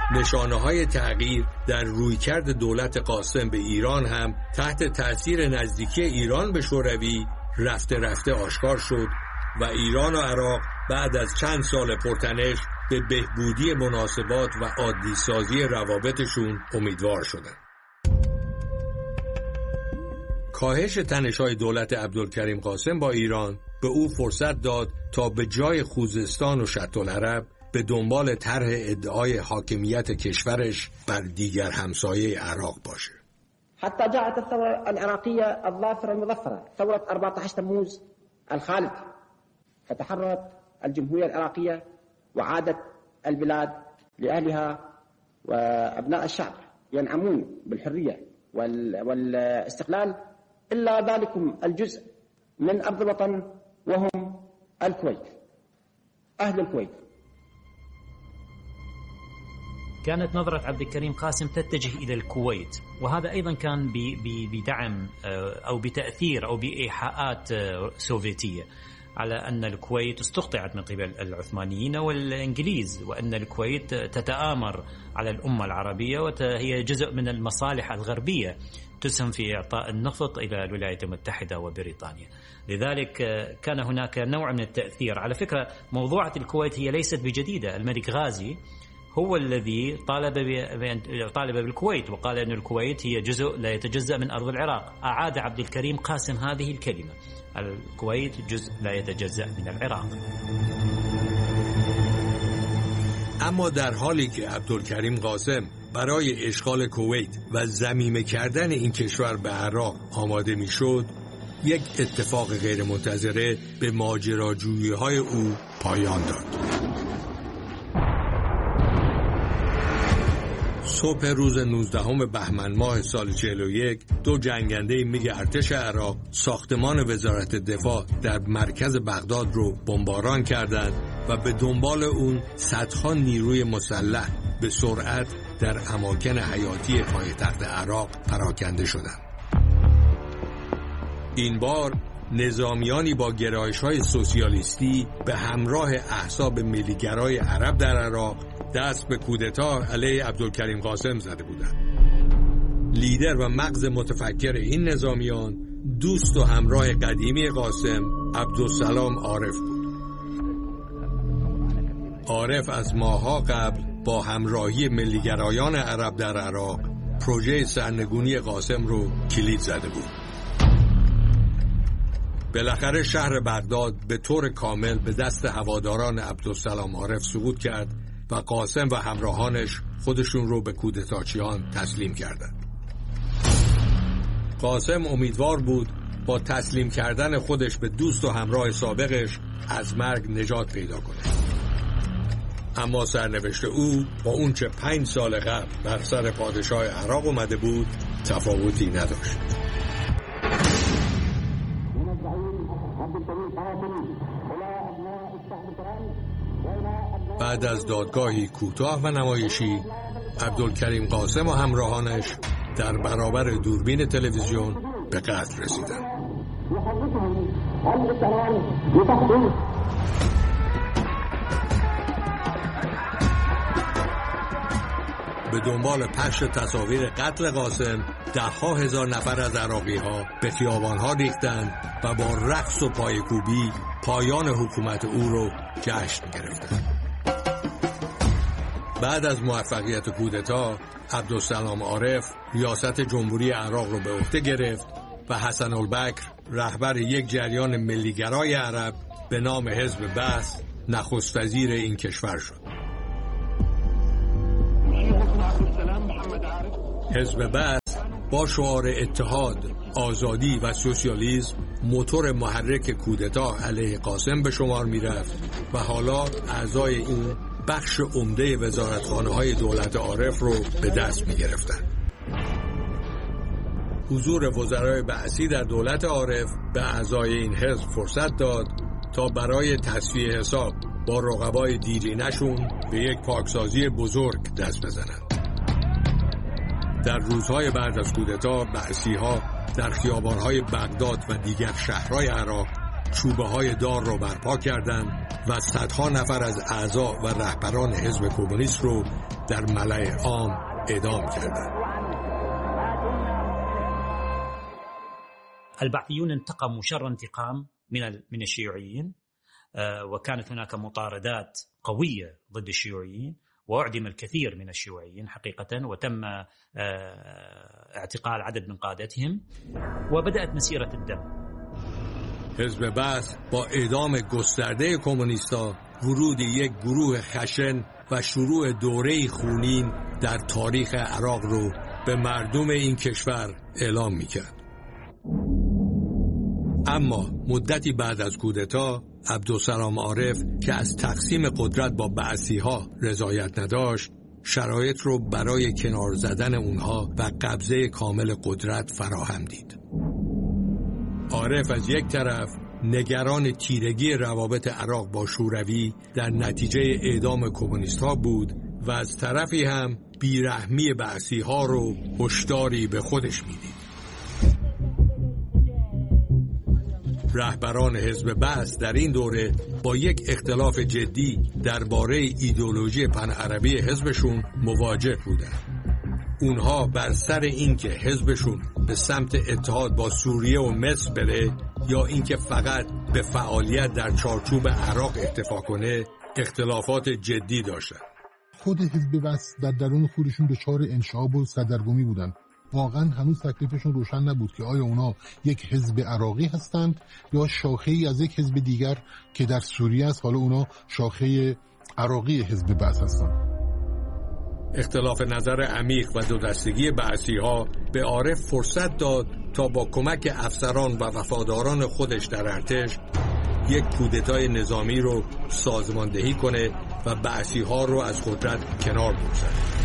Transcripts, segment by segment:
نشانه‌های تغییر در رویکرد دولت قاسم به ایران هم تحت تأثیر نزدیکی ایران به شوروی رفته رفته آشکار شد و ایران و عراق بعد از چند سال پرتنش به بهبودی مناسبات و عادی سازی روابطشون امیدوار شدند. کاهش تنش‌های دولت عبدالکریم قاسم با ایران به او فرصت داد تا به جای خوزستان و شط‌العرب به دنبال طرح ادعای حاکمیت کشورش بر دیگر همسایه عراق باشه. حتى جاءت الثورة العراقية الظافرة المظفرة ثورة 14 تموز الخالد، فتحررت الجمهورية العراقية وعادت البلاد لأهلها وأبناء الشعب ينعمون بالحرية والاستقلال، إلا ذلكم الجزء من أرض الوطن وهم الكويت، أهل الكويت. كانت نظرة عبد الكريم قاسم تتجه إلى الكويت، وهذا أيضا كان بدعم أو بتأثير أو بإيحاءات سوفيتية على أن الكويت استقطعت من قبل العثمانيين والإنجليز، وأن الكويت تتآمر على الأمة العربية وهي جزء من المصالح الغربية تسهم في إعطاء النفط إلى الولايات المتحدة وبريطانيا. لذلك كان هناك نوع من التأثير. على فكرة موضوعة الكويت هي ليست بجديدة، الملك غازي هو الذي طالب بالكويت وقال أن الكويت هي جزء لا يتجزأ من أرض العراق. أعاد عبد الكريم قاسم هذه الكلمة، الكويت جزء لا يتجزأ من العراق. اما در حالی که عبدالکریم قاسم برای اشغال کویت و ضمیمه کردن این کشور به عراق آماده میشد، یک اتفاق غیرمنتظره به ماجراجویی‌های او پایان داد. صبح روز 19 بهمن ماه سال 41 دو جنگنده میگ ارتش عراق ساختمان وزارت دفاع در مرکز بغداد رو بمباران کردند و به دنبال اون صدها نیروی مسلح به سرعت در اماکن حیاتی پایتخت عراق پراکنده شدند. این بار نظامیانی با گرایش‌های سوسیالیستی به همراه احزاب ملیگرای عرب در عراق دست به کودتا علیه عبدالکریم قاسم زده بودند. لیدر و مغز متفکر این نظامیان دوست و همراه قدیمی قاسم عبدالسلام عارف بود. عارف از ماه‌ها قبل با همراهی ملیگرایان عرب در عراق پروژه سرنگونی قاسم رو کلید زده بود. بالاخره شهر بغداد به طور کامل به دست هواداران عبدالسلام عارف سقوط کرد و قاسم و همراهانش خودشون رو به کودتاچیان تسلیم کردند. قاسم امیدوار بود با تسلیم کردن خودش به دوست و همراه سابقش از مرگ نجات پیدا کنه. اما سرنوشت او با اون چه 5 سال قبل بر سر پادشاه عراق اومده بود تفاوتی نداشت. بعد از دادگاهی کوتاه و نمایشی، عبدالکریم قاسم و همراهانش در برابر دوربین تلویزیون به قتل رسیدند. به دنبال پخش تصاویر قتل قاسم، 10,000 نفر از عراقی‌ها به خیابان‌ها ریختند و با رقص و پایه‌کوبی پایان حکومت او رو جشن گرفتند. بعد از موفقیت کودتا، عبدالسلام عارف ریاست جمهوری عراق رو به عهده گرفت و حسن البکر رهبر یک جریان ملیگرای عرب به نام حزب بعث نخست وزیر این کشور شد. حزب بعث با شعار اتحاد، آزادی و سوسیالیسم موتور محرک کودتا علیه قاسم به شمار می رفت و حالا اعضای این بخش عمده وزارتخانه‌های دولت عارف رو به دست می گرفتن. حضور وزرای بعثی در دولت عارف به اعضای این حزب فرصت داد تا برای تصفیه حساب با رقبای دیرینه‌شون به یک پاکسازی بزرگ دست بزنند. در روزهای بعد از کودتا بعثی‌ها در خیابان‌های بغداد و دیگر شهرهای عراق چوبه‌های دار را برپا کردند و صدها نفر از اعضا و رهبران حزب کمونیست رو در ملأ عام اعدام کردند. البعثيون انتقموا شر انتقام من الشيوعيين، وكانت هناك مطاردات قوية ضد الشيوعيين، وأعدم الكثير من الشيوعيين حقيقة، وتم اعتقال عدد من قادتهم، وبدأت مسيرة الدم. حزب بعث با اعدام گسترده کمونیستا، ورود یک گروه خشن و شروع دوره خونین در تاریخ عراق رو به مردم این کشور اعلام میکرد. اما مدتی بعد از کودتا، عبدالسلام عارف که از تقسیم قدرت با بعثی‌ها رضایت نداشت، شرایط رو برای کنار زدن اونها و قبضه کامل قدرت فراهم دید. عارف از یک طرف نگران تیرگی روابط عراق با شوروی در نتیجه اعدام کمونیست‌ها بود و از طرفی هم بیرحمی بعثی‌ها رو هشداری به خودش میدید. رهبران حزب بعث در این دوره با یک اختلاف جدی درباره ایدئولوژی پنعربی حزبشون مواجه بودند. اونها بر سر اینکه حزبشون به سمت اتحاد با سوریه و مصر بره یا اینکه فقط به فعالیت در چارچوب عراق اکتفا کنه اختلافات جدی داشتند. خود حزب بعث در درون خودشون دچار انشعاب و سردرگمی بودند. واقعا هنوز تکلیفشون روشن نبود که آیا اونا یک حزب عراقی هستند یا شاخه‌ای از یک حزب دیگر که در سوریه است، حالا اونا شاخه عراقی حزب بعث هستند. اختلاف نظر عمیق و دو دستگی بعثی‌ها به عارف فرصت داد تا با کمک افسران و وفاداران خودش در ارتش یک کودتای نظامی رو سازماندهی کنه و بعثی‌ها رو از قدرت کنار بگذاره.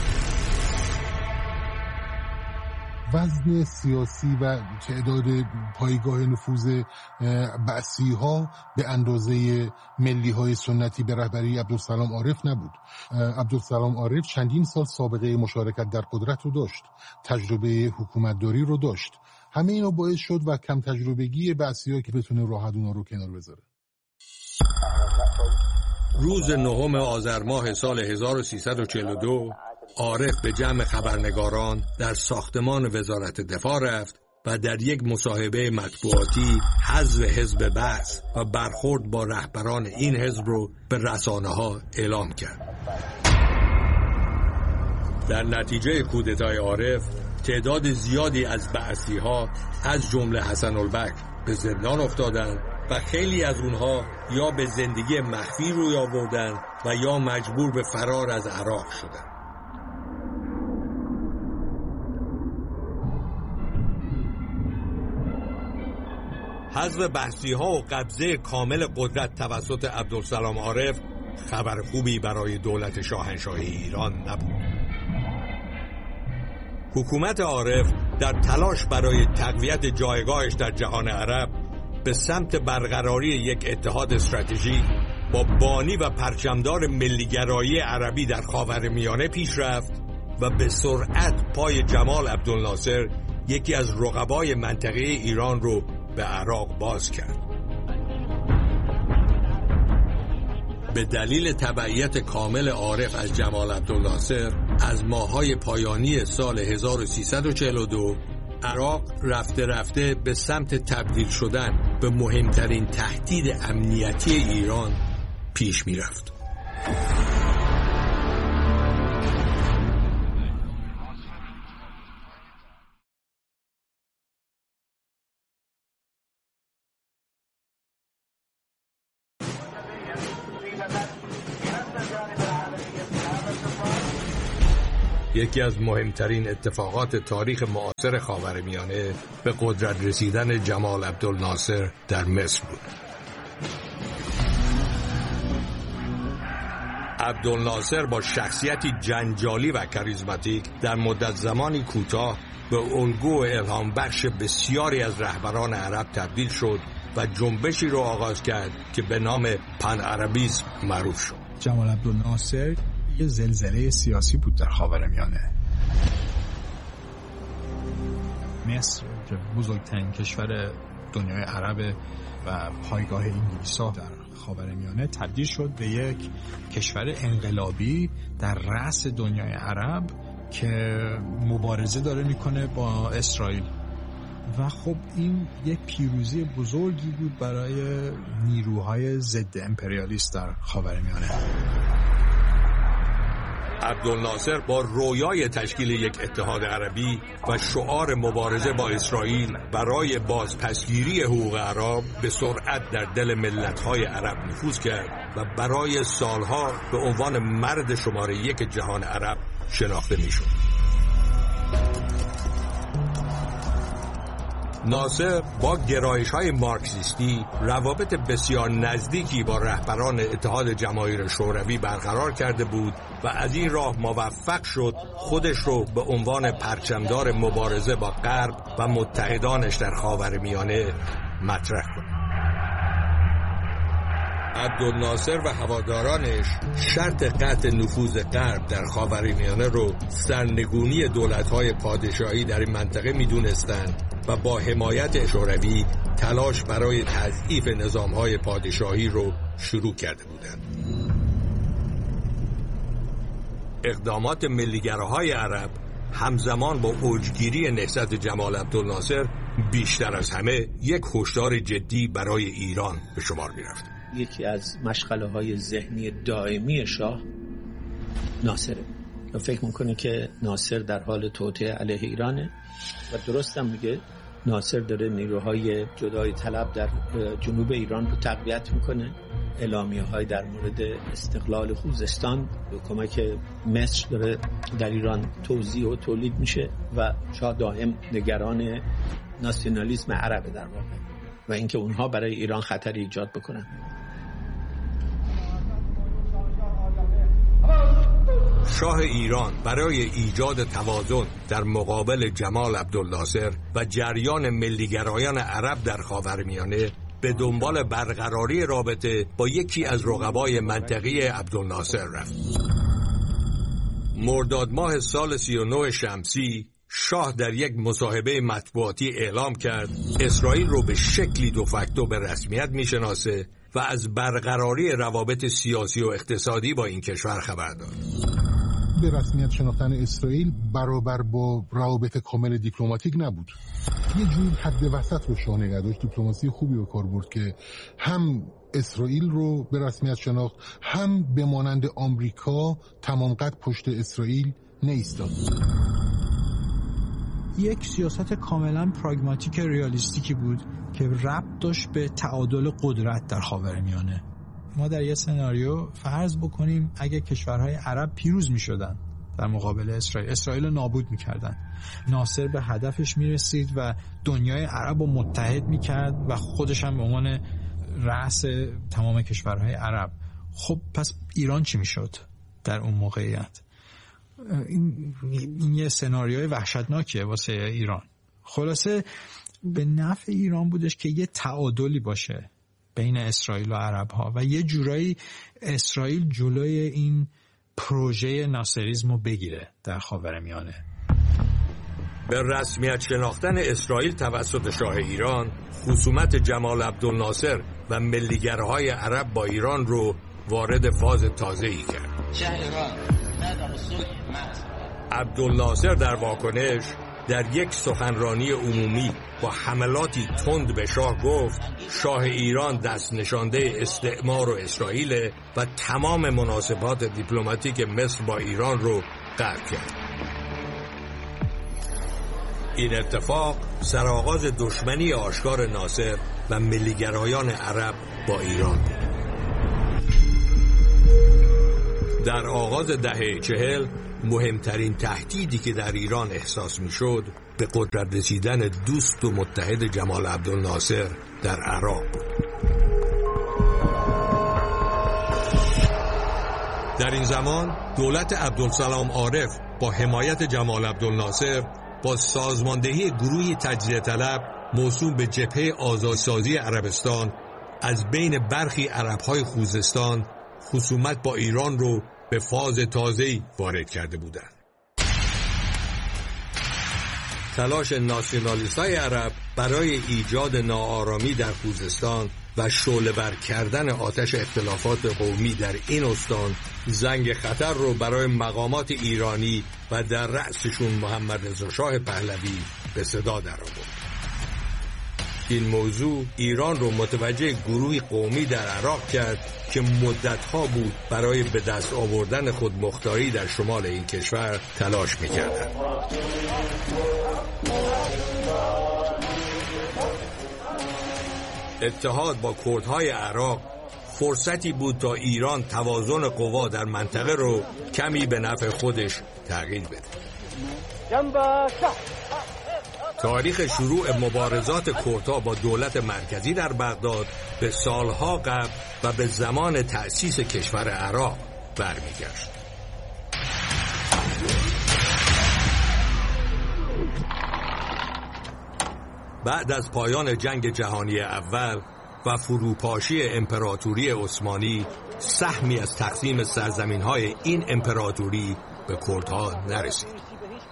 وزن سیاسی و تعداد پایگاه نفوذ بعثی‌ها به اندازه ملی‌های سنتی به رهبری عبدالسلام عارف نبود. عبدالسلام عارف چندین سال سابقه مشارکت در قدرت رو داشت، تجربه حکومتداری رو داشت. همه اینا باعث شد و کم تجربگی بعثی‌ها که بتونه راحت اونا رو کنار بذاره. روز 9 آذر ماه سال 1342 عارف به جمع خبرنگاران در ساختمان وزارت دفاع رفت و در یک مصاحبه مطبوعاتی حذف حزب بعث و برخورد با رهبران این حزب رو به رسانه‌ها اعلام کرد. در نتیجه کودتای عارف تعداد زیادی از بعثی‌ها از جمله حسن البکر به زندان افتادند و خیلی از اونها یا به زندگی مخفی روی آوردند و یا مجبور به فرار از عراق شدند. حذف بعثی‌ها و قبضه کامل قدرت توسط عبدالسلام عارف خبر خوبی برای دولت شاهنشاهی ایران نبود. حکومت عارف در تلاش برای تقویت جایگاهش در جهان عرب به سمت برقراری یک اتحاد استراتژیک با بانی و پرچمدار ملیگرایی عربی در خاورمیانه پیش رفت و به سرعت پای جمال عبدالناصر، یکی از رقبای منطقه ایران رو به عراق باز کرد. به دلیل تبعیت کامل عارف از جمال عبدالناصر از ماه‌های پایانی سال 1342 عراق رفته رفته به سمت تبدیل شدن به مهمترین تهدید امنیتی ایران پیش می رفت. یکی از مهمترین اتفاقات تاریخ معاصر خاورمیانه به قدرت رسیدن جمال عبدالناصر در مصر بود. عبدالناصر با شخصیتی جنجالی و کاریزماتیک در مدت زمانی کوتاه به الگو و الهام بخش بسیاری از رهبران عرب تبدیل شد و جنبشی رو آغاز کرد که به نام پنعربیسم معروف شد. جمال عبدالناصر یه زلزله سیاسی بود در خاورمیانه. مصر که بزرگترین کشور دنیای عرب و پایگاه انگلیس‌ها در خاورمیانه تبدیل شد به یک کشور انقلابی در رأس دنیای عرب که مبارزه داره میکنه با اسرائیل و خب این یک پیروزی بزرگی بود برای نیروهای ضد امپریالیست در خاورمیانه. عبدالناصر با رویای تشکیل یک اتحاد عربی و شعار مبارزه با اسرائیل برای بازپسگیری حقوق عرب به سرعت در دل ملت‌های عرب نفوذ کرد و برای سالها به عنوان مرد شماره یک جهان عرب شناخته می‌شد. ناصر با گرایش‌های مارکسیستی روابط بسیار نزدیکی با رهبران اتحاد جماهیر شوروی برقرار کرده بود و از این راه موفق شد خودش رو به عنوان پرچمدار مبارزه با غرب و متحدانش در خاورمیانه مطرح کنه. عبدالناصر و هوادارانش شرط قطع نفوذ غرب در خاورمیانه رو سرنگونی دولت‌های پادشاهی در این منطقه می‌دونستند و با حمایت شوروی تلاش برای تضعیف نظام‌های پادشاهی رو شروع کرده بودند. اقدامات ملیگراهای عرب همزمان با اوجگیری نهضت جمال عبدالناصر بیشتر از همه یک هشدار جدی برای ایران به شمار می‌رفت. یکی از مشغله‌های ذهنی دائمی شاه ناصره. فکر میکنه که ناصر در حال توطئه علیه ایرانه و درست هم میگه. ناصر داره نیروهای جدایی طلب در جنوب ایران رو تقویت میکنه. اعلامیه‌های در مورد استقلال خوزستان به کمک مصر داره در ایران توزیع و تولید میشه و شاه دائم نگران ناسیونالیسم عربه در واقع و اینکه اونها برای ایران خطری ایجاد بکنن. شاه ایران برای ایجاد توازن در مقابل جمال عبدالناصر و جریان ملیگرایان عرب در خاورمیانه به دنبال برقراری رابطه با یکی از رقبای منطقی عبدالناصر رفت. مرداد ماه سال 39 شمسی شاه در یک مصاحبه مطبوعاتی اعلام کرد اسرائیل رو به شکلی دو فاکتو به رسمیت میشناسه و از برقراری روابط سیاسی و اقتصادی با این کشور خبر داد. به رسمیت شناختن اسرائیل برابر با روابط کامل دیپلماتیک نبود. یه جور حد وسط رو شاه نگه داشت. دیپلماسی خوبی به کار برد که هم اسرائیل رو به رسمیت شناخت، هم به مانند آمریکا تمام قد پشت اسرائیل نایستاد. یک سیاست کاملا پراگماتیک ریالیستیکی بود که ربط داشت به تعادل قدرت در خاورمیانه. ما در یه سناریو فرض بکنیم اگه کشورهای عرب پیروز می شدن در مقابل اسرائیل رو نابود می کردن، ناصر به هدفش می رسید و دنیای عرب رو متحد می کرد و خودش هم به عنوان رأس تمام کشورهای عرب. خب پس ایران چی می شد در اون موقعیت؟ این یه سناریوی وحشتناکیه واسه ایران. خلاصه به نفع ایران بودش که یه تعادلی باشه بین اسرائیل و عرب ها و یه جورایی اسرائیل جلوی این پروژه ناصریسم رو بگیره در خاورمیانه. به رسمیت شناختن اسرائیل توسط شاه ایران خصومت جمال عبدالناصر و ملیگرهای عرب با ایران رو وارد فاز تازه‌ای کرد. عبدالناصر در واکنش در یک سخنرانی عمومی با حملاتی تند به شاه گفت شاه ایران دست نشانده استعمار و اسرائیل و تمام مناسبات دیپلماتیک مصر با ایران رو قطع کرد. این اتفاق سرآغاز دشمنی آشکار ناصر و ملیگرایان عرب با ایران بود. در آغاز دهه 40 مهمترین تهدیدی که در ایران احساس می‌شد به قدرت رسیدن دوست و متحد جمال عبدالناصر در عراق بود. در این زمان دولت عبدالسلام عارف با حمایت جمال عبدالناصر با سازماندهی گروهی تجزیه طلب موسوم به جبهه آزادسازی عربستان از بین برخی عرب‌های خوزستان خصومت با ایران رو به فاز تازه‌ای وارد کرده بودند. تلاش ناسیونالیست‌های عرب برای ایجاد ناآرامی در خوزستان و شعله‌ور کردن آتش اختلافات قومی در این استان زنگ خطر رو برای مقامات ایرانی و در رأسشون محمد رضا شاه پهلوی به صدا درآورد. این موضوع ایران رو متوجه گروهی قومی در عراق کرد که مدت‌ها بود برای به دست آوردن خودمختاری در شمال این کشور تلاش می‌کردند. اتحاد با کردهای عراق فرصتی بود تا ایران توازن قوا در منطقه رو کمی به نفع خودش تغییر بده. تاریخ شروع مبارزات کردها با دولت مرکزی در بغداد به سالها قبل و به زمان تأسیس کشور عراق برمیگشت. بعد از پایان جنگ جهانی اول و فروپاشی امپراتوری عثمانی، سهمی از تقسیم سرزمین‌های این امپراتوری به کردها نرسید.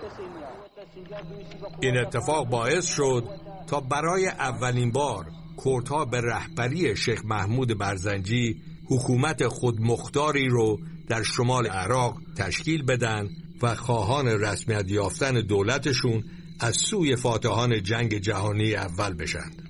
این اتفاق باعث شد تا برای اولین بار کردها به رهبری شیخ محمود برزنجی حکومت خودمختاری رو در شمال عراق تشکیل بدن و خواهان رسمیت یافتن دولتشون از سوی فاتحان جنگ جهانی اول بشند.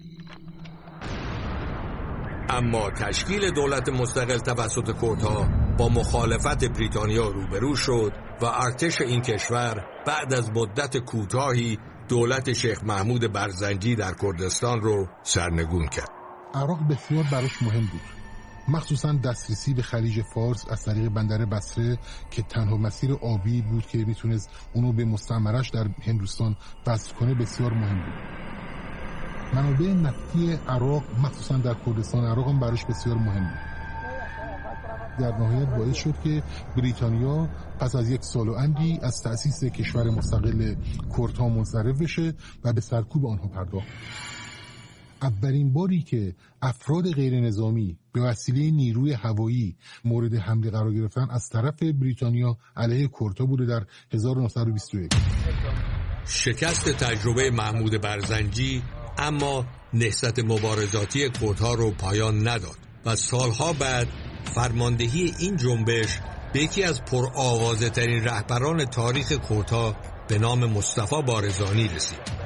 اما تشکیل دولت مستقل توسط کردها با مخالفت بریتانیا روبرو شد و ارتش این کشور بعد از مدت کوتاهی دولت شیخ محمود برزنجی در کردستان رو سرنگون کرد. عراق بسیار براش مهم بود، مخصوصا دسترسی به خلیج فارس از طریق بندر بصره که تنها مسیر آبی بود که میتونست اونو به مستعمرش در هندوستان وصل کنه بسیار مهم بود. منابع نفتی عراق مخصوصا در کردستان عراق هم براش بسیار مهم بود. در نهایت باعث شد که بریتانیا پس از 1 سال و اندی از تأسیس کشور مستقل کردها منصرف بشه و به سرکوب آنها پرداخت. اولین باری که افراد غیر نظامی به وسیله نیروی هوایی مورد حمله قرار گرفتن از طرف بریتانیا علیه کردها بوده در 1921. شکست تجربه محمود برزنجی اما نهضت مبارزاتی کردها رو پایان نداد و سالها بعد فرماندهی این جنبش به یکی از پرآوازه ترین رهبران تاریخ کردها به نام مصطفی بارزانی رسید.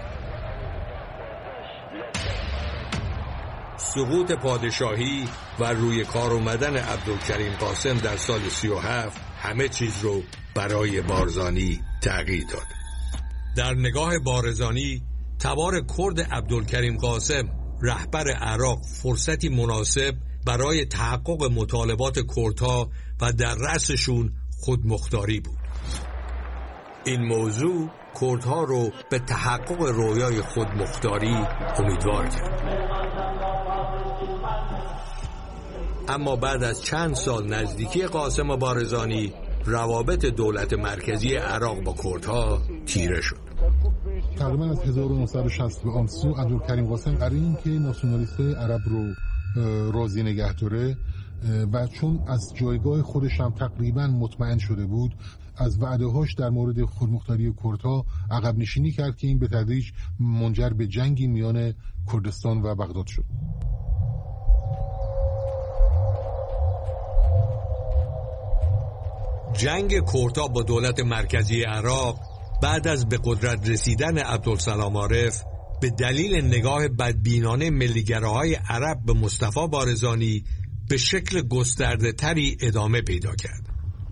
سقوط پادشاهی و روی کار اومدن عبدالکریم قاسم در سال 37 همه چیز رو برای بارزانی تغییر داد. در نگاه بارزانی تبار کرد عبدالکریم قاسم رهبر عراق فرصتی مناسب برای تحقق مطالبات کردها و در رأسشون خودمختاری بود. این موضوع کردها رو به تحقق رویای خودمختاری امیدوار کرد. اما بعد از چند سال نزدیکی قاسم و بارزانی روابط دولت مرکزی عراق با کردها تیره شد. تقریبا از 1960 به آن سو عبدالکریم قاسم برای این که ناسیونالیست‌های عرب رو راضی نگه داره و چون از جایگاه خودش هم تقریبا مطمئن شده بود از وعده‌هاش در مورد خودمختاری کردها عقب نشینی کرد که این به تدریج منجر به جنگی میان کردستان و بغداد شد. جنگ کردها با دولت مرکزی عراق بعد از به قدرت رسیدن عبدالسلام عارف به دلیل نگاه بدبینانه ملیگراهای عرب به مصطفی بارزانی به شکل گسترده تری ادامه پیدا کرد.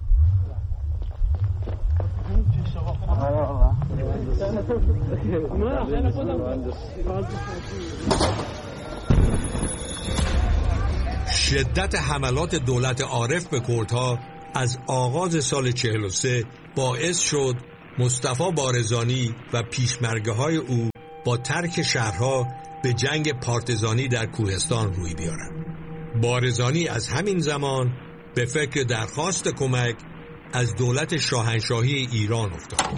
شدت حملات دولت عارف به کردها از آغاز سال 43 باعث شد مصطفی بارزانی و پیشمرگه‌های او با ترک شهرها به جنگ پارتزانی در کوهستان روی بیارند. بارزانی از همین زمان به فکر درخواست کمک از دولت شاهنشاهی ایران افتاد.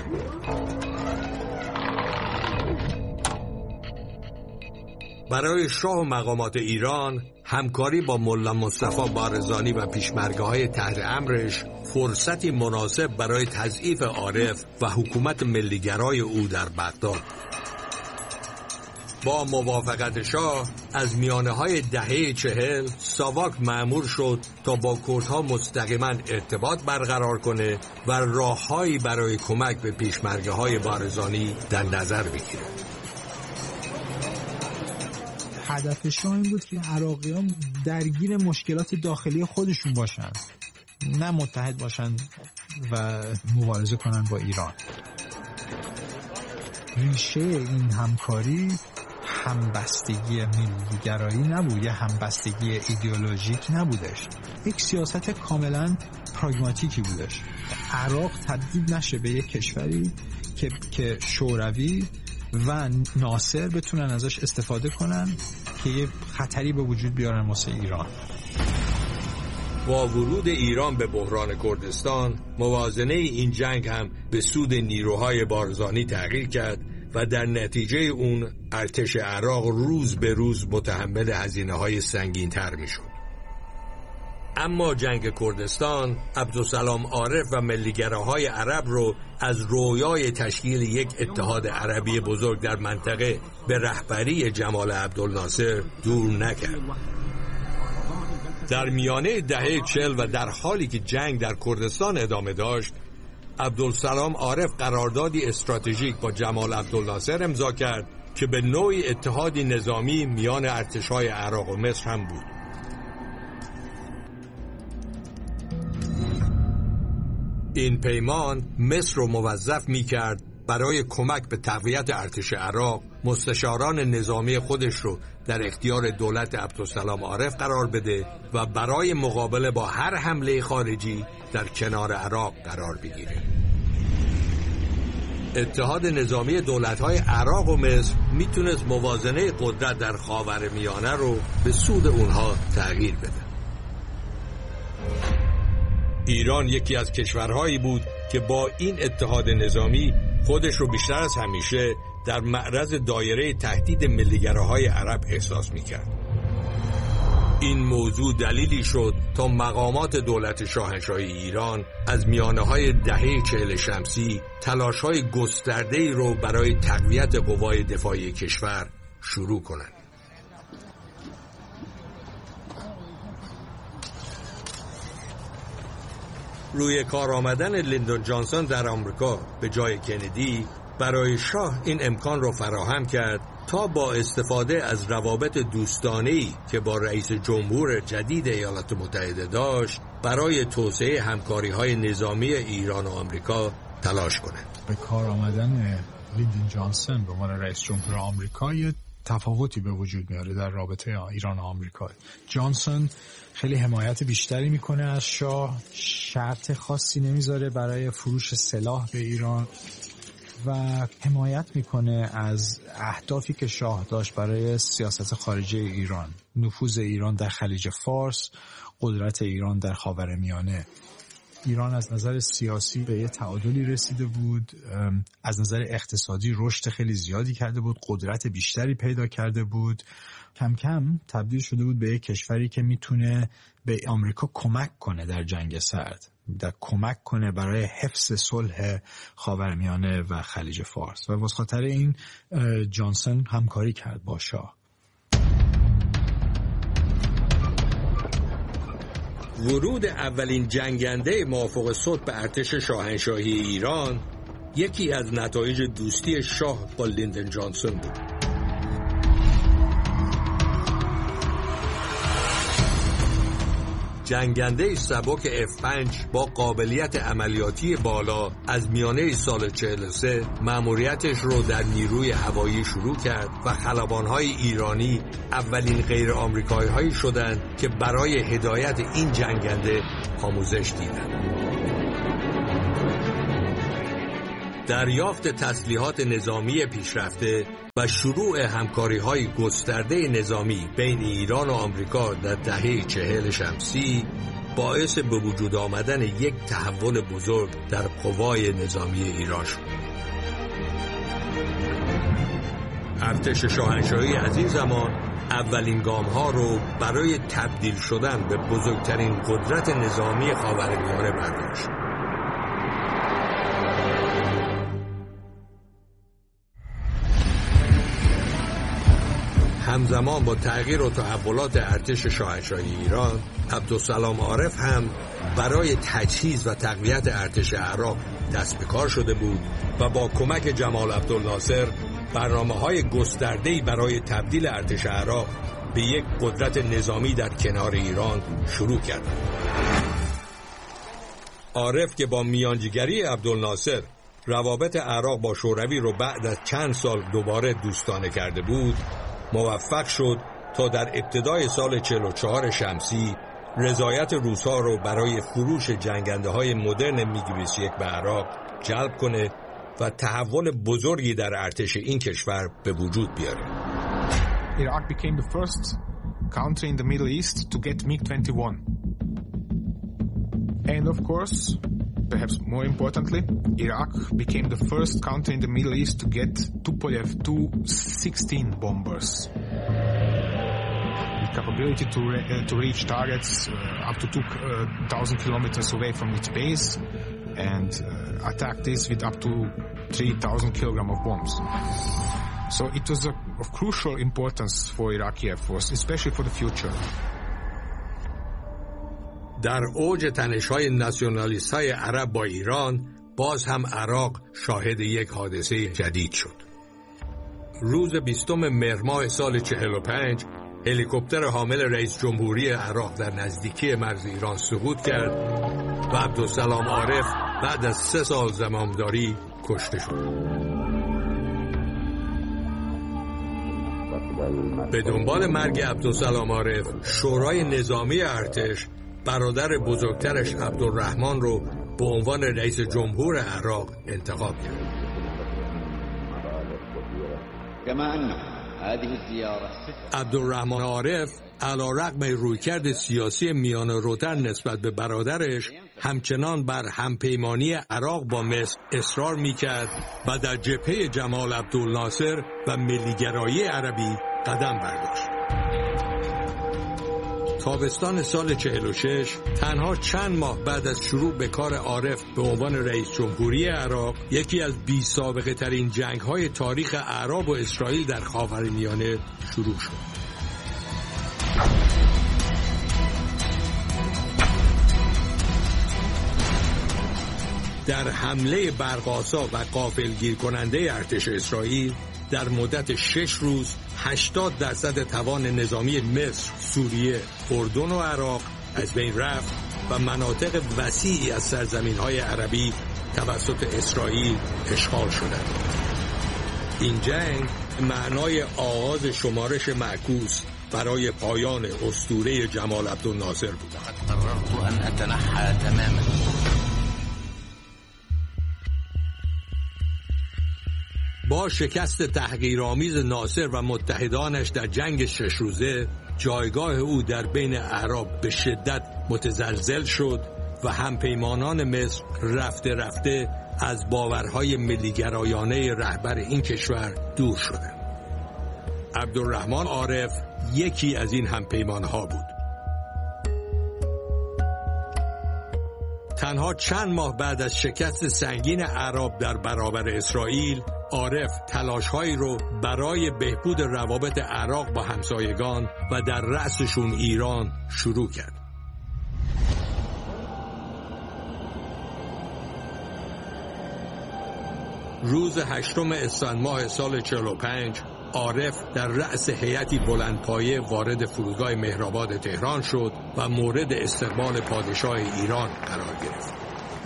برای شاه و مقامات ایران همکاری با ملا مصطفی بارزانی و پیشمرگه‌های تحت امرش فرصتی مناسب برای تضعیف عارف و حکومت ملیگرای او در بغداد. با موافقت شاه از میانه‌های دهه 40 ساواک مأمور شد تا با کردها مستقیما ارتباط برقرار کنه و راههایی برای کمک به پیشمرگه‌های بارزانی در نظر بگیره. هدف شاه این بود که عراقیان درگیر مشکلات داخلی خودشون باشن، نه متحد باشن و مبارزه کنن با ایران. ریشه این همکاری همبستگی ملیگرایی نبود یا همبستگی ایدئولوژیک نبودش، یک سیاست کاملا پراگماتیکی بودش. عراق تبدیل نشه به یک کشوری که شوروی و ناصر بتونن ازش استفاده کنن که یه خطری به وجود بیارن واسه ایران. با ورود ایران به بحران کردستان، موازنه این جنگ هم به سود نیروهای بارزانی تغییر کرد و در نتیجه اون ارتش عراق روز به روز متحمل هزینه‌های سنگین‌تر می‌شد. اما جنگ کردستان عبدالسلام عارف و ملیگراهای عرب رو از رویای تشکیل یک اتحاد عربی بزرگ در منطقه به رهبری جمال عبدالناصر دور نکرد. در میانه دهه 40 و در حالی که جنگ در کردستان ادامه داشت، عبدالسلام عارف قراردادی استراتژیک با جمال عبدالناصر امضا کرد که به نوعی اتحادی نظامی میان ارتش‌های عراق و مصر هم بود. این پیمان مصر رو موظف می‌کرد برای کمک به تقویت ارتش عراق مستشاران نظامی خودش رو در اختیار دولت عبدالسلام عارف قرار بده و برای مقابله با هر حمله خارجی در کنار عراق قرار بگیره. اتحاد نظامی دولت‌های عراق و مصر میتونست موازنه قدرت در خاورمیانه رو به سود اونها تغییر بده. ایران یکی از کشورهایی بود که با این اتحاد نظامی خودش رو بیشتر از همیشه در معرض دایره تهدید ملیگراهای عرب احساس میکرد. این موضوع دلیلی شد تا مقامات دولت شاهنشاهی ایران از میانه‌های دهه 40 شمسی تلاش‌های گسترده‌ای رو برای تقویت قوای دفاعی کشور شروع کنند. روی کار آمدن لیندون جانسون در آمریکا به جای کندی برای شاه این امکان را فراهم کرد تا با استفاده از روابط دوستانه‌ای که با رئیس جمهور جدید ایالات متحده داشت برای توسعه همکاری‌های نظامی ایران و آمریکا تلاش کنند. به کار آمدن لیندون جانسون به عنوان رئیس جمهور آمریکا یه تفاوتی به وجود میاره در رابطه ایران و آمریکا. جانسون خیلی حمایت بیشتری میکنه از شاه، شرط خاصی نمیذاره برای فروش سلاح به ایران و حمایت میکنه از اهدافی که شاه داشت برای سیاست خارجی ایران، نفوذ ایران در خلیج فارس، قدرت ایران در خاورمیانه. ایران از نظر سیاسی به یه تعادلی رسیده بود، از نظر اقتصادی رشد خیلی زیادی کرده بود، قدرت بیشتری پیدا کرده بود، کم کم تبدیل شده بود به یک کشوری که میتونه به آمریکا کمک کنه در جنگ سرد، کمک کنه برای حفظ صلح خاورمیانه و خلیج فارس و واسه خاطر این جانسون همکاری کرد با شاه. ورود اولین جنگنده موافق صلح به ارتش شاهنشاهی ایران یکی از نتایج دوستی شاه با لیندون جانسون بود. جنگنده سبک F5 با قابلیت عملیاتی بالا از میانه سال 43 مأموریتش رو در نیروی هوایی شروع کرد و خلبان‌های ایرانی اولین غیر آمریکایی‌هایی شدند که برای هدایت این جنگنده آموزش دیدند. دریافت تسلیحات نظامی پیشرفته و شروع همکاری‌های گسترده نظامی بین ایران و آمریکا در دهه 40 شمسی باعث به وجود آمدن یک تحول بزرگ در قوای نظامی ایران شد. ارتش شاهنشاهی از این زمان اولین گام‌ها رو برای تبدیل شدن به بزرگترین قدرت نظامی خاورمیانه برداشت. همزمان با تغییر و تحولات ارتش شاهنشاهی ایران، عبدالسلام عارف هم برای تجهیز و تقویت ارتش عراق دست به کار شده بود و با کمک جمال عبدالناصر برنامه‌های گسترده‌ای برای تبدیل ارتش عراق به یک قدرت نظامی در کنار ایران شروع کرد. عارف که با میانجیگری عبدالناصر روابط عراق با شوروی رو بعد از چند سال دوباره دوستانه کرده بود، موفق شد تا در ابتدای سال 44 شمسی رضایت روس‌ها رو برای فروش جنگنده‌های مدرن میگ 21 به عراق جلب کنه و تحول بزرگی در ارتش این کشور به وجود بیاره. Iraq became the first country in the Middle East to get MiG-21. And of course, perhaps more importantly, Iraq became the first country in the Middle East to get Tupolev Tu-16 bombers. The capability to reach targets up to 2,000 kilometers away from its base and attack this with up to 3,000 kilograms of bombs. So it was of crucial importance for Iraqi Air Force, especially for the future. در اوج تنش‌های ناسیونالیست‌های عرب با ایران، باز هم عراق شاهد یک حادثه جدید شد. روز 20 مهر ماه سال 45 هلیکوپتر حامل رئیس جمهوری عراق در نزدیکی مرز ایران سقوط کرد و عبدالسلام عارف بعد از 3 سال زمامداری کشته شد. به دنبال مرگ عبدالسلام عارف، شورای نظامی ارتش برادر بزرگترش عبدالرحمن رو به عنوان رئیس جمهور عراق انتخاب کرد. عبدالرحمن عارف علیرغم رویکرد سیاسی میانه روتر نسبت به برادرش، همچنان بر همپیمانی عراق با مصر اصرار میکرد و در جبهه جمال عبدالناصر و ملیگرایی عربی قدم برداشت. تابستان سال 46 تنها چند ماه بعد از شروع به کار عارف به عنوان رئیس جمهوری عراق، یکی از بی سابقه ترین جنگ های تاریخ عرب و اسرائیل در خاورمیانه شروع شد. در حمله برق‌آسا و غافلگیر کننده ارتش اسرائیل در مدت 6 روز 80% توان نظامی مصر، سوریه، اردن و عراق از بین رفت و مناطق وسیعی از سرزمین‌های عربی توسط اسرائیل اشغال شدند. این جنگ معنای آغاز شمارش معکوس برای پایان اسطوره جمال عبدالناصر بود. قررت ان اتنحى تماما. با شکست تحقیرآمیز ناصر و متحدانش در جنگ 6 روزه، جایگاه او در بین اعراب به شدت متزلزل شد و همپیمانان مصر رفته رفته از باورهای ملیگرایانه رهبر این کشور دور شدند. عبدالرحمن عارف یکی از این همپیمانها بود. تنها چند ماه بعد از شکست سنگین اعراب در برابر اسرائیل، عارف تلاش‌هایی رو برای بهبود روابط عراق با همسایگان و در رأسشون ایران شروع کرد. روز 8 اسفند ماه سال 45 عارف در رأس هیئتی بلندپایه وارد فرودگاه مهرآباد تهران شد و مورد استقبال پادشاه ایران قرار گرفت.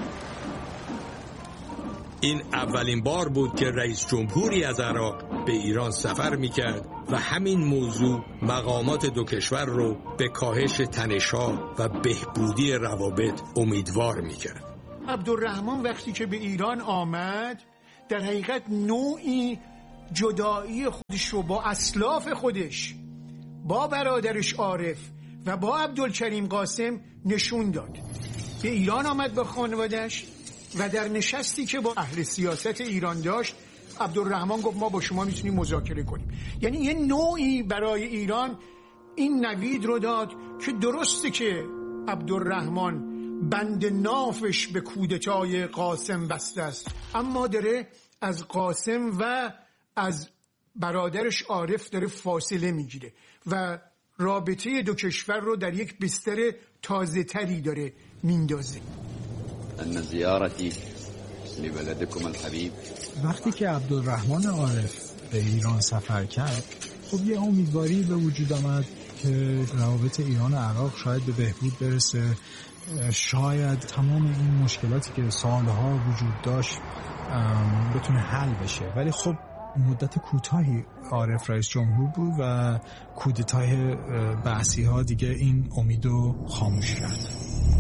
این اولین بار بود که رئیس جمهوری از عراق به ایران سفر می‌کرد و همین موضوع مقامات دو کشور رو به کاهش تنش‌ها و بهبودی روابط امیدوار می‌کرد. عبدالرحمن وقتی که به ایران آمد، در حقیقت نوعی جدایی خودش رو با اسلاف خودش، با برادرش عارف و با عبدالکریم قاسم نشون داد. به ایران آمد با خانواده‌اش و در نشستی که با اهل سیاست ایران داشت، عبدالرحمن گفت ما با شما میتونیم مذاکره کنیم. یعنی یه نوعی برای ایران این نوید رو داد که درسته که عبدالرحمن بند نافش به کودتای قاسم بسته است، اما داره از قاسم و از برادرش عارف داره فاصله میگیره و رابطه دو کشور رو در یک بستر تازه تری داره میندازه. ان زیارتی لبلدکم الحبیب. وقتی که عبدالرحمن عارف به ایران سفر کرد، خب یه امیدواری به وجود آمد که روابط ایران و عراق شاید به بهبود برسه، شاید تمام این مشکلاتی که سالها وجود داشت بتونه حل بشه. ولی خب مدت کوتاهی عارف رئیس جمهور بود و کودتای بعثی ها دیگه این امیدو خاموش کرد.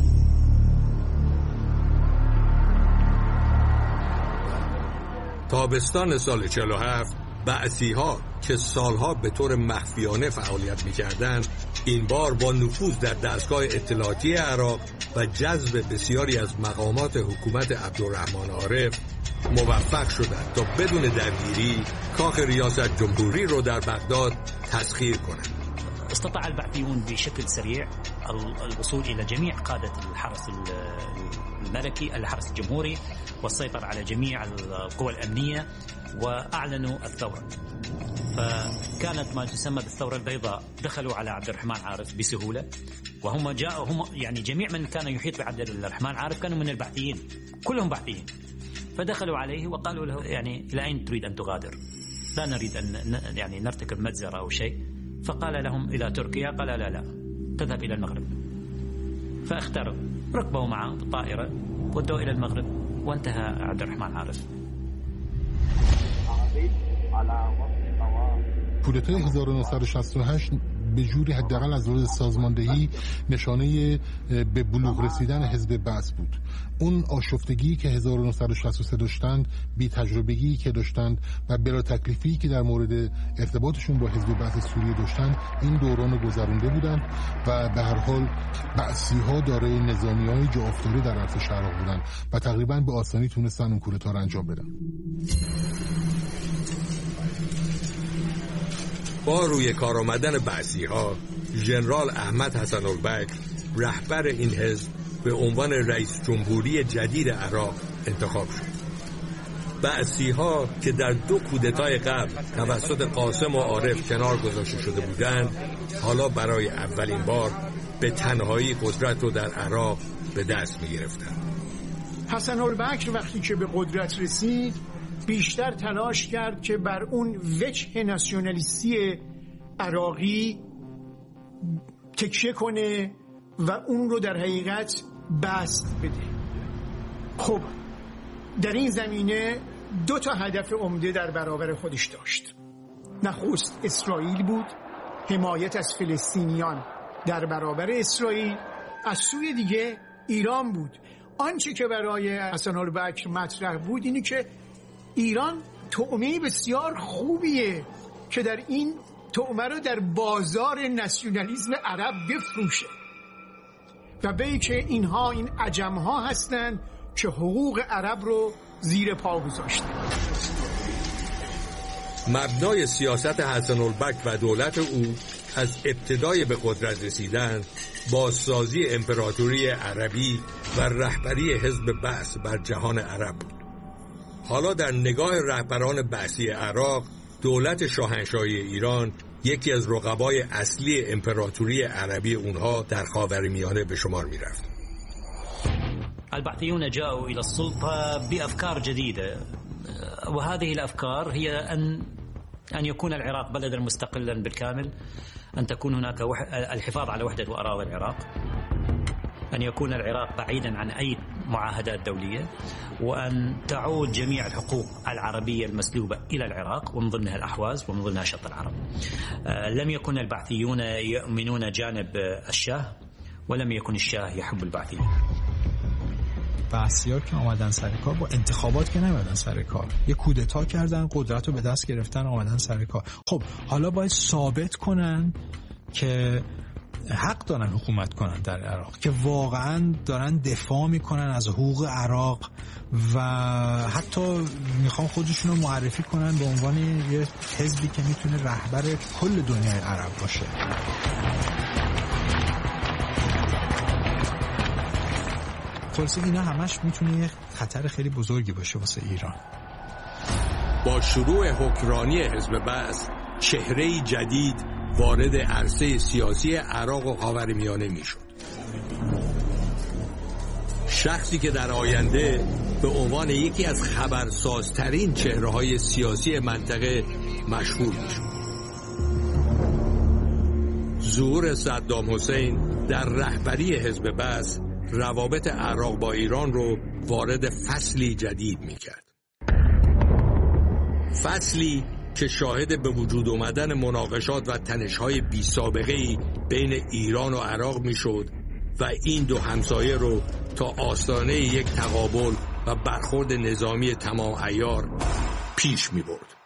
تابستان سال 47 بعثی‌ها که سالها به طور مخفیانه فعالیت می‌کردند، این بار با نفوذ در دستگاه اطلاعاتی عراق و جذب بسیاری از مقامات حکومت عبدالرحمن عارف موفق شدند تا بدون درگیری کاخ ریاست جمهوری رو در بغداد تسخیر کنند. استطاع البعثيون بشكل سريع الوصول إلى جميع قادة الحرس الملكي الحرس الجمهوري والسيطرة على جميع القوى الأمنية وأعلنوا الثورة. فكانت ما تسمى بالثورة البيضاء. دخلوا على عبد الرحمن عارف بسهولة وهم جاءوا هم يعني جميع من كان يحيط بعبد الرحمن عارف كانوا من البعثيين كلهم بعثيين. فدخلوا عليه وقالوا له يعني إلى أين تريد أن تغادر؟ لا نريد أن يعني نرتكب مجزرة أو شيء. فقال لهم إلى تركيا. قال لا تذهب إلى المغرب. فاختاروا ركبوا معه بالطائرة ودوا إلى المغرب وانتهى عبد الرحمن عارف. کودتای 1968 به جوری حداقل از لحاظ سازماندهی نشانه به بلوغ رسیدن حزب بعث بود. اون آشفتگی که 1963 داشتند، بی تجربگی که داشتند و بلا تکلیفی که در مورد ارتباطشون با حزب بعث سوریه داشتند، این دوران رو گذرونده بودند و به هر حال بعثی‌ها دارای نظامی‌های جا افتاده در ارتش عراق بودند و تقریباً به آسانی تونستن اون کودتا رو انجام بدن. با روی کار آمدن بعثی‌ها، ژنرال احمد حسن البکر رهبر این حزب به عنوان رئیس جمهوری جدید عراق انتخاب شد. بعثی‌ها که در 2 کودتای قبل توسط قاسم و عارف کنار گذاشته شده بودند، حالا برای اولین بار به تنهایی قدرت رو در عراق به دست می‌گرفتند. حسن البکر وقتی که به قدرت رسید، بیشتر تلاش کرد که بر اون وجه ناسیونالیستی عراقی تکیه کنه و اون رو در حقیقت بست بده. خب در این زمینه 2 هدف عمده در برابر خودش داشت. نخست اسرائیل بود، حمایت از فلسطینیان در برابر اسرائیل. از سوی دیگه ایران بود. آنچه که برای حسن البکر مطرح بود اینی که ایران طعمه بسیار خوبیه که در این طعمه رو در بازار ناسیونالیسم عرب بفروشه و بگه که اینها این عجم‌ها هستند که حقوق عرب رو زیر پا گذاشتن. مبنای سیاست حسن البکر و دولت او از ابتدای به قدرت رسیدن بازسازی امپراتوری عربی و رهبری حزب بعث بر جهان عرب بود. حالا در نگاه رهبران بعثی عراق، دولت شاهنشاهی ایران یکی از رقبای اصلی امپراتوری عربی اونها در خاورمیانه به شمار می‌رفت. البعثيون جاءوا إلى السلطة بأفكار جديدة وهذه الأفكار هي أن يكون العراق بلدا مستقلا بالكامل، أن تكون هناك الحفاظ على وحدة وأراضي العراق، أن يكون العراق بعيدا عن أي معاهدات دولية، وأن تعود جميع الحقوق العربية المسلوبة إلى العراق ومن ضمنها الأحواز ومن ضمنها شط العرب. لم يكن البعثيون يؤمنون جانب الشاه ولم يكن الشاه يحب البعثيين. بعثی‌ها که آمدن سر کار با انتخابات که نمیدن سر کار، یه کودتا کردن، قدرت رو به دست گرفتن، آمدن سر کار. خب حالا باید ثابت کنن که حق دارن حکومت کنن در عراق، که واقعا دارن دفاع میکنن از حقوق عراق و حتی میخوان خودشون رو معرفی کنن به عنوان یه حزبی که میتونه رهبر کل دنیای عرب باشه. خلاصه اینا همش میتونه یه خطر خیلی بزرگی باشه واسه ایران. با شروع حکمرانی حزب بعث چهره‌ای جدید وارد عرصه سیاسی عراق و خاورمیانه میشد. شخصی که در آینده به عنوان یکی از خبرسازترین چهره‌های سیاسی منطقه مشهور میشد. ظهور صدام حسین در رهبری حزب بعث روابط عراق با ایران رو وارد فصلی جدید میکرد. فصلی که شاهد به وجود آمدن مناقشات و تنش‌های بی‌سابقه‌ای بین ایران و عراق میشد و این دو همسایه رو تا آستانه یک تقابل و برخورد نظامی تمام عیار پیش می‌برد.